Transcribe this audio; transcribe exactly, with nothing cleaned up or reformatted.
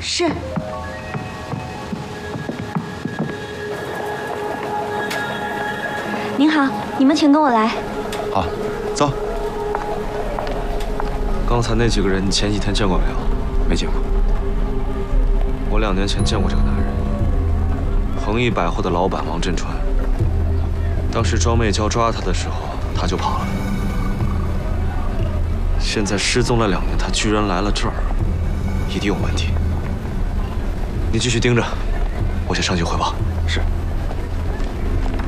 是。您好，你们请跟我来。 好，走。刚才那几个人，你前几天见过没有？没见过。我两年前见过这个男人，恒益百货的老板王振川。当时庄妹娇抓他的时候，他就跑了。现在失踪了两年，他居然来了这儿，一定有问题。你继续盯着，我先上去汇报。是。